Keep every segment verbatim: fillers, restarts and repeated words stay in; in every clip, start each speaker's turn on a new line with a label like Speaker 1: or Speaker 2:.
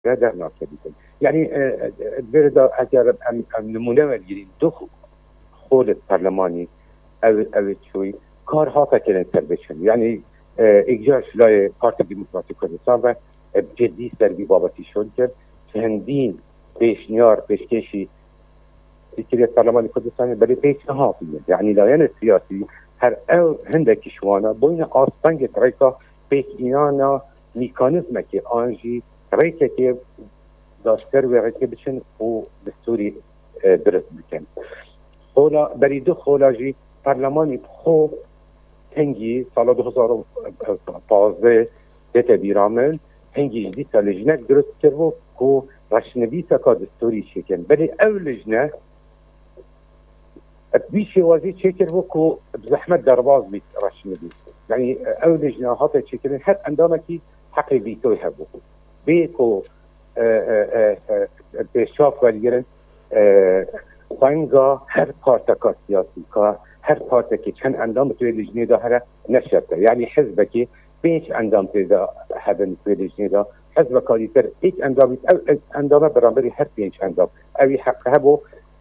Speaker 1: در ناکدیدن. یعنی بردا اگر ام نمونه ورگیریم دو خود پارلمانی او او چوی کارها تکرن سر بچن. یعنی اجازه لای پارتی دموکراتیک کردستان و جدی سربی بابتی شد که هندین پیشنیار پیشکشی سکریت پارلمانی کردستان برای پیشنها فیه. یعنی لایان سیاسی هر او هندکی شوانا بین آسپنگ تریکا پیش اینانا میکانیزم که آنجی ریکه که داشتر و ریکه بچن و دستوری درست بکن. خولا بری دو خولا جی پارلمانی خو هنگی سال دو هزار و پانزده دیت بیرامل هنگی جدی سال لجنه درست کرد که رشنبی سکا دستوری شکن. بری او لجنه بیشی وازی چه کرد که بزحمت درباز بیت رشنبی. یعنی او لجنه هاته چه کردن هر اندامه که حقی بیتوی هبو. بیکو پیشاف ورگرن سنگا هر پارتکا سیاسی که هر پارتا که چند اندام توی لجنه دا هره نشده. یعنی حزب که پنج اندام توی دا هبن توی لجنه دا حزب کاریتر ایک اندامی او اندامه برانبری هر پنج اندام اوی حق هبو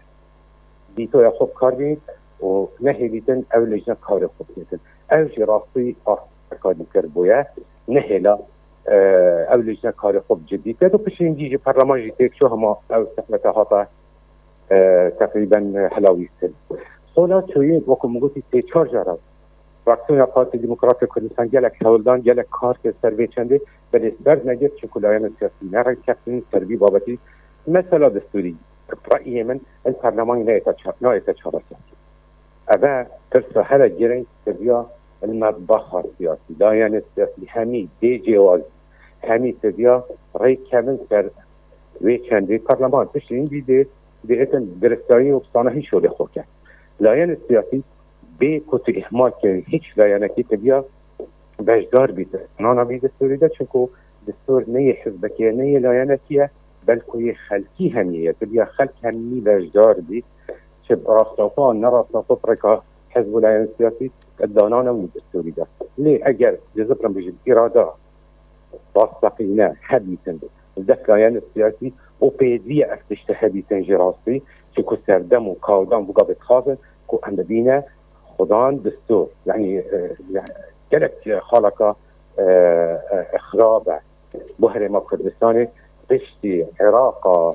Speaker 1: بیتوی خوب کار بید و نهیلیتن او لجنه کار خوب بیتن. او جی راستی کاریتر بویه نهیلا او لجنه کار خوب جدی کرد و پشنگی جی پارلمان جی تیک شو هما او سفلته هاتا تقریبا حلاوی سن. خولا چویید وکو مگوتی سی چار جارد واکسون پارتی دموکرات کردستان گلک هولدان گلک کار که سروی چنده بلیس برد نگید چه کلایان سیاسی نرد کفتن سروی بابتی مثلا دستوری رأیه من الپارلمان نایتا چهار سیاسی اوه ترسا هلا گرین سبیا المطبخ السياسي لا يعني السياسي همي دي جواز همي سبيا رأي كامل سر ويشان دي برلمان تشرين دي دي دي اتن درستاري وبصانهي شو لخوكا لا يعني السياسي بي كتو إحمال كان هيش لا يعني كي تبيا بجدار بيت نانا بي دستوري دا چنكو دستور نيه حزبكي نيه لا يعني كيه بلكو يخلقي همية تبيا خلق همي بجدار بيت شب راستوفان نراستوفا بركا حزب العين السياسي الدانانا من الدستوري ده. ليه أجر جزبرم بجد إرادة واثقيناه حديثا الذكاء يعني السياسي وبيدية أفتشت حديثا جراسي شكو سردم وكاودان بقابة خاصة كو عند بينا خضان دستور يعني جلك خلق إخراب بحر كردستان بشتي عراق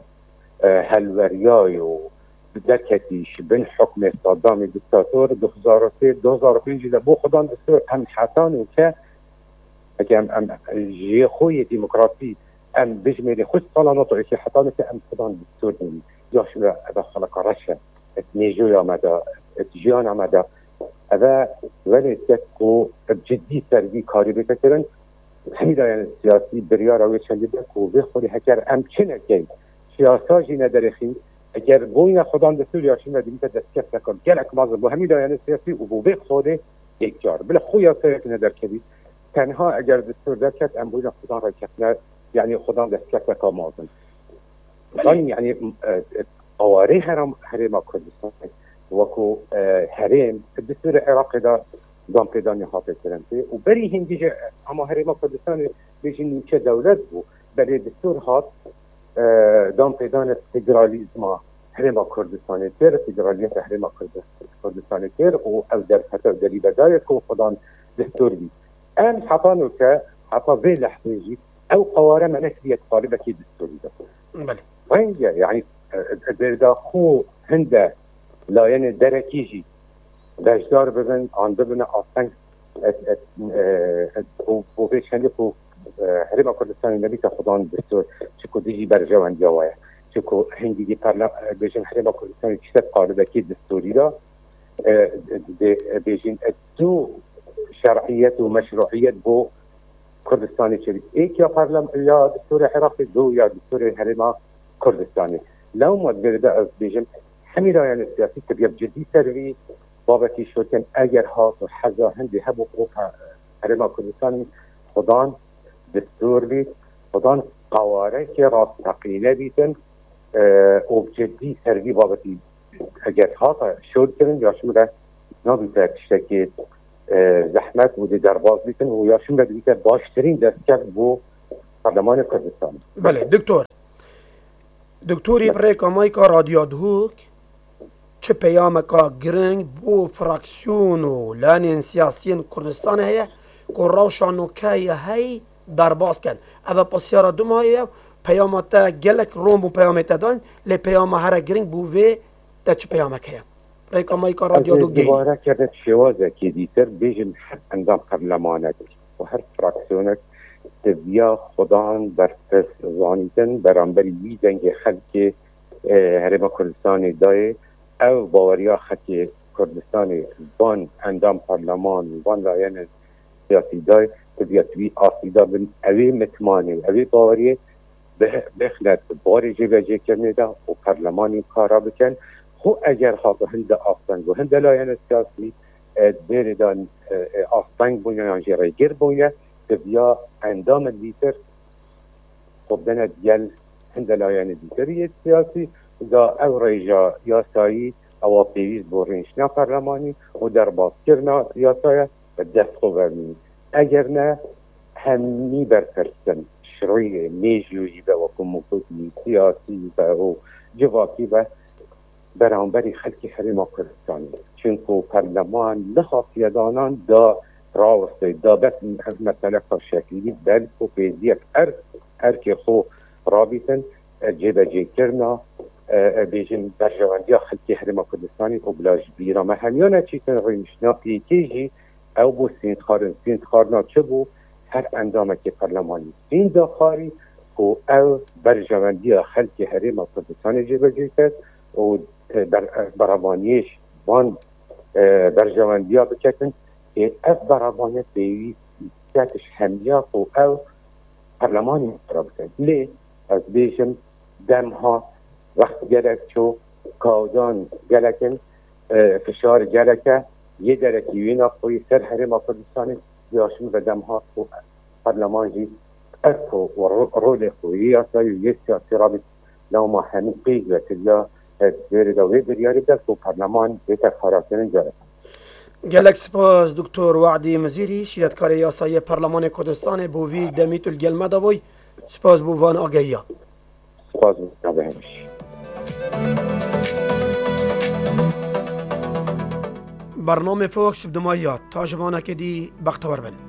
Speaker 1: هلورياي درکتیش بین حکم صدام دیکتاتور دو هزار و سه دو هزار و پنج ده بو خدان دستور هم حسانو که اگه هم جی خوی دموکراسی هم بجمعی خود سالانات و اکی حسانو که هم خدان دستور نمی یا شما ادا خلق رشه ات نیجوی آمده ات جیان آمده ادا ولی تکو جدی سروی کاری بکرن همین دایان سیاسی بریار آوی چندی بکو بخوری هکر هم چنه که سیاساجی ندارخی اگر بوین خودان دستور یاشیم و دیمیت دستکت نکن گلک مازم با همین دایان سیاسی و بو بیق خوده یک جار بله خوی سیاسی ندر کدید تنها اگر دستور درکت ام بوین خودان را کتنه یعنی خودان دستکت نکا مازم خودان یعنی قواره هرم هرم کردستان وکو هرم دستور عراق دا دام پیدانی حافظ کرنده و بری هندی جه اما هرم کردستان بیشین نیچه دولت بو بری دستور هات دام پیدان فدرالیزم هرم کردستان تر فدرالیت هرم کردستان تر و او در فتر دری بدایت که خودان دستور بید ام حطانو که حطا وی لحظه جی او قواره مناسبیت طالبه که دستوری ده
Speaker 2: بله
Speaker 1: وینجا یعنی دردا خو هنده لاین درکی جی دجدار ببین آن ببین آسنگ و بیشنده که هرم کردستان نبی که خودان دستور چکو دیجی برجوان جوایه چکو هنگی دی پرلم بیشن هرم کردستان چیست قالبه که دستوری دا بیشن دو شرعیت و مشروعیت بو کردستانی چرید ایک یا پرلم یا دستور عراقی دو یا دستور هرم کردستانی لو مد برده از بیشن همین رایان سیاسی که بیاب جدی سروی بابتی شد که اگر هات و حضا هندی هبو قوب هرم کردستانی خودان دستور بید خودان قواره که راستقینه بیدن و بجدی سروی بابتی اگر هاتا شد کرن یا شمره نابیده تشتکی زحمت بوده درباز بیدن و یا شمره بیده باشترین دستکت بو پارلمان کردستان.
Speaker 2: بله دکتر دکتوری برای کامای که رادیو دهوک چه پیام که گرنگ بو فراکسیون و لانین سیاسیین کردستان هیا که روشانو که هی در باز کن اما پسیارا دوم هیا پیام تا گلک روم بو پیام تا دان لی پیام هر گرنگ بو وی تا چه پیام که برای کامای که رادیو دو گی
Speaker 1: دوباره کرد شوازه که دیتر بیجن هر اندام پارلمانت و هر فراکسیونت بیا خدان بر پس زانیتن برانبری وی دنگ خلق هرم کردستان دای او باوریا خلق کردستان بان اندام پارلمان بان لاین سیاسی دای بیا توی آسیدا بن اوی متمانی اوی باوری بخلت باری جیبه جی کرنه دا و پارلمانی کارا بکن خو اگر ها به هند آفتنگ و هند لاین سیاسی بیردان آفتنگ بونه یا جیره گیر بونه بیا اندام دیتر خب دنه دیل هند لاین دیتری سیاسی دا او ریجا یاسایی او پیویز بورینشنا پارلمانی و در باز کرنا یاسایی و دست خوبرمی اگر نه همی برپرسن شروعی میجویی به و کموکوتی سیاسی به و جواکی به برانبری خلقی حریم کردستانی چونکو پارلمان نخواستیدانان دا راوسته دا بس مسئله کا شکلی بل و پیزیک ار ار که خو رابطن جیبه جی کرنا بیجن برجواندی خلقی حریم کردستانی و بلاج بیرام همیانه چیتن ریمشنا ایکیجی او بو سینت خارن سینت خارنا چه بو هر اندامه که پارلمانی سین داخاری و او برجواندی خلقی حریم کردستانی جیبه جی کرد و برابانیش بان برجواندی ها بکتن که از برابانیت بیوی کتش همیا و او پارلمانی رابطن لی از بیشم دم ها وقت گلک چو کاودان گلکن فشار گلکه یه درکی وینا خوی سر حریم کردستانی بیاشون و دم ها و پارلمان جی ارکو و رول خویی اصلا یه سیاسی رابط لو ما همین پیگ و تلیا زیر دوی بریاری دست و پارلمان بیتر خاراتین جاره
Speaker 2: گلک سپاس دکتر وعدی مزیری شیدکار یاسای پارلمان کردستان بووی دمیت الگلمه دا بوی سپاس بووان آگهی
Speaker 1: سپاس بووان
Speaker 2: برنامه فوکس بدمایات تا جوانه که دی بختور بن